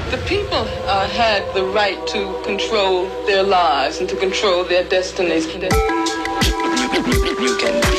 The people had the right to control their lives and to control their destinies. You can